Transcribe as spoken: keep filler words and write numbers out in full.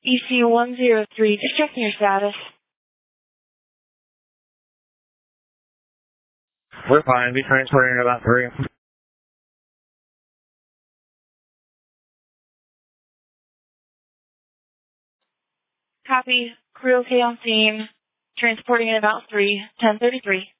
E C one zero three, just checking your status. We're fine. Be transporting in about three. Copy. Crew okay on scene. Transporting in about three. ten thirty-three.